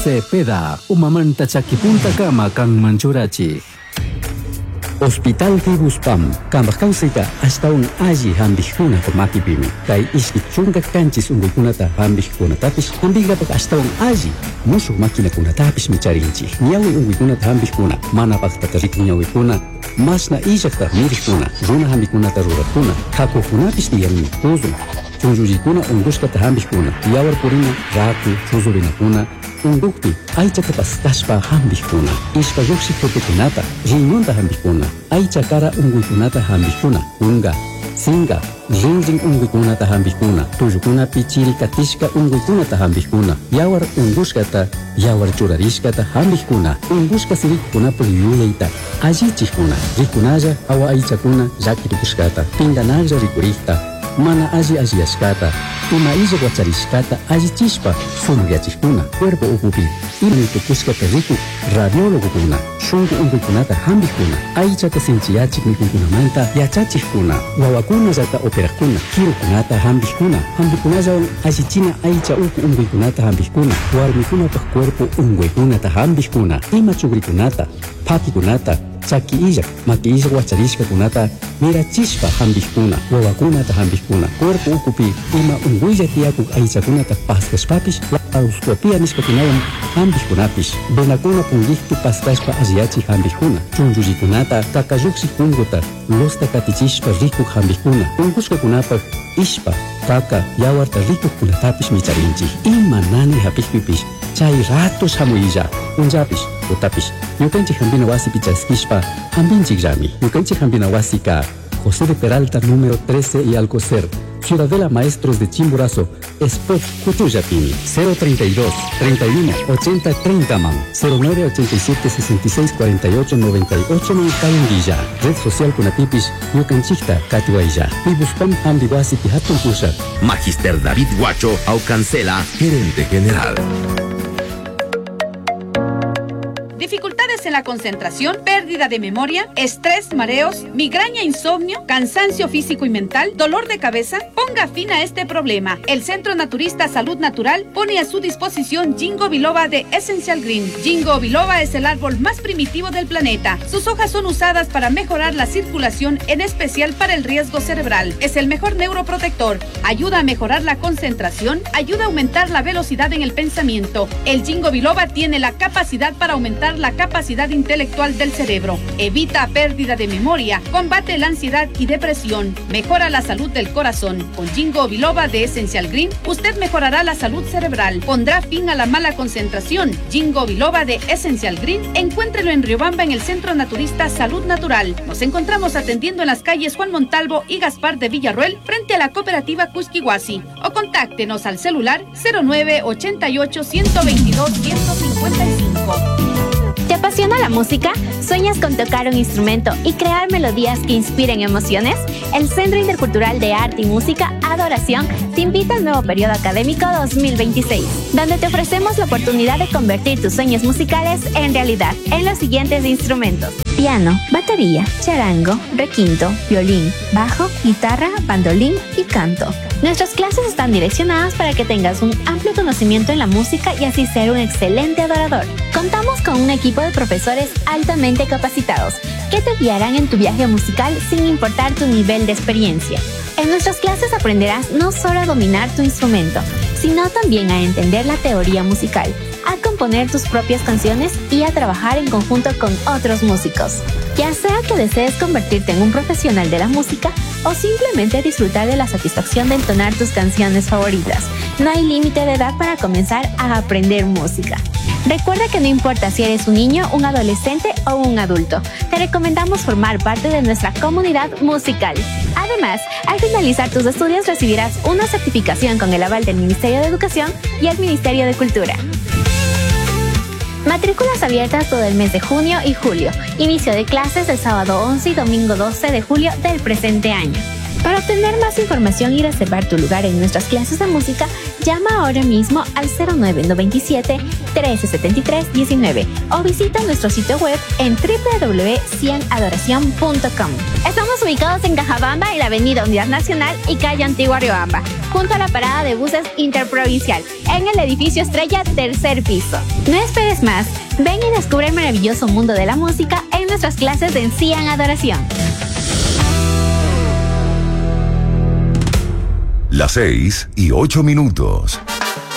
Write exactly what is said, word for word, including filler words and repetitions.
Cepeda, umamanta chakipunta kama kang manchurachi. Hospital Tibuspam, Kambakausika, hasta un allí hambijuna por makipimi. Kai iski chunga canchis un kunata hambijuna tapis, hambigrapak hasta un allí. Musu máquina kuna tapis micharinchi. Niawi un kunata hambijuna, mana paktarik niawi kuna. Masna ijakta mirikuna, runa hambijunata rurakuna. Haku kunapis diyan kuzu. Chunjujikuna ungushkata hambijuna. Yawar purina, raku, chuzurina kuna. Undukti, aichata pastashpa hambijuna. Ishpa yuksi protekunata, riñonta hambijuna. Aichakara unguikunata hambijuna. Unga, singa, rinrin unguikunata hambijuna. Tuyukuna pichiri katishka unguikunata hambijuna. Yawar ungushkata, yawar churarishkata hambijuna. Ungushka sirikuna por yuleita. Allichikuna, rikunaya awa aichakuna yakirikushkata. Pinganaya rikurikta. Mana aji aji ashkata, ima ija guacharishkata aji chispa, sumuriachikuna, cuerpo upupi, imi tukushkata riku, radiólogo kuna, shungu unguikunata hambikuna, aichata sinchiachik mikunkunamanta, yachachikuna, wawakuna zata operakuna, kirukunata hambikuna, hambikunazawan ajichina aicha uku unguikunata hambikuna, warmikunata cuerpo unguikunata hambikuna, ima chugrikunata, pakikunata, chaki ija, maki ija guacharishka kunata, mira chispa hambikuna, wawakunata hambikuna, cuerpo ukupi, ima unguilla tiakuk aichakunata paskashpapish, auskopia nishpakunawan hambikunapish, benakuna pungiktu paskashpa aziachi hambikuna, chunjujikunata, kakayuksi kunguta, losta katichishpa rikuk hambikuna, ungushka kunapa, ishpa, kaka, yawarta rikuk kunatapish micharinchi, ima nani hapikpipish, chay ratos hamuilla, unjapish, utapish, yukanchi hambina wasi pichaskishpa, hambinchik rami, yukanchi hambina wasi ka, José de Peralta número trece y Alcocer, Ciudadela Maestros de Chimborazo, Spot Cutuyapini, cero treinta y dos, treinta y uno, ochenta, treinta man, cero nueve, ochenta y siete, sesenta y seis, cuarenta y ocho, noventa y ocho man, Calendilla, Red Social Kunatipis, Yucanchikta, Katuaya, Ibuspam, Ambiguasi, Pihatun Kushat. Magister David Guacho, Aucancela, Gerente General. Dificultades en la concentración, pérdida de memoria, estrés, mareos, migraña, insomnio, cansancio físico y mental, dolor de cabeza. Ponga fin a este problema. El Centro Naturista Salud Natural pone a su disposición Ginkgo biloba de Essential Green. Ginkgo biloba es el árbol más primitivo del planeta. Sus hojas son usadas para mejorar la circulación, en especial para el riesgo cerebral. Es el mejor neuroprotector. Ayuda a mejorar la concentración, ayuda a aumentar la velocidad en el pensamiento. El Ginkgo biloba tiene la capacidad para aumentar la capacidad intelectual del cerebro, evita pérdida de memoria, combate la ansiedad y depresión, mejora la salud del corazón. Con Ginkgo biloba de Essential Green, usted mejorará la salud cerebral, pondrá fin a la mala concentración. Ginkgo biloba de Essential Green, encuéntrelo en Riobamba en el Centro Naturista Salud Natural. Nos encontramos atendiendo en las calles Juan Montalvo y Gaspar de Villarroel, frente a la cooperativa Cusquihuasi, o contáctenos al celular cero nueve, ochenta y ocho, ciento veintidós, ciento cincuenta y cinco. ¿Te apasiona la música? ¿Sueñas con tocar un instrumento y crear melodías que inspiren emociones? El Centro Intercultural de Arte y Música Adoración te invita al nuevo periodo académico dos mil veintiséis, donde te ofrecemos la oportunidad de convertir tus sueños musicales en realidad en los siguientes instrumentos: piano, batería, charango, requinto, violín, bajo, guitarra, bandolín y canto. Nuestras clases están direccionadas para que tengas un amplio conocimiento en la música y así ser un excelente adorador. Contamos con un equipo de profesores altamente capacitados que te guiarán en tu viaje musical sin importar tu nivel de experiencia. En nuestras clases aprenderás no solo a dominar tu instrumento, sino también a entender la teoría musical, a componer tus propias canciones y a trabajar en conjunto con otros músicos. Ya sea que desees convertirte en un profesional de la música o simplemente disfrutar de la satisfacción de entonar tus canciones favoritas, no hay límite de edad para comenzar a aprender música. Recuerda que no importa si eres un niño, un adolescente o un adulto, te recomendamos formar parte de nuestra comunidad musical. Además, al finalizar tus estudios recibirás una certificación con el aval del Ministerio de Educación y el Ministerio de Cultura. Matrículas abiertas todo el mes de junio y julio. Inicio de clases el sábado once y domingo doce de julio del presente año. Para obtener más información y reservar tu lugar en nuestras clases de música, Llama ahora mismo al cero nueve nueve siete, uno tres siete tres, uno nueve o visita nuestro sitio web en doble u doble u doble u punto cien adoración punto com. Estamos ubicados en Cajabamba, en la avenida Unidad Nacional y calle Antigua Riobamba, junto a la parada de buses interprovincial, en el edificio Estrella, tercer piso. No esperes más, ven y descubre el maravilloso mundo de la música en nuestras clases de Cien Adoración. Las seis y ocho minutos.